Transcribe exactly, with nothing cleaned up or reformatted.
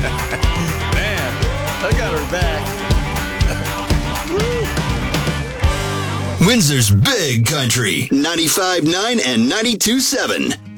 Man, I got her back. Windsor's Big Country, ninety-five point nine and ninety-two point seven.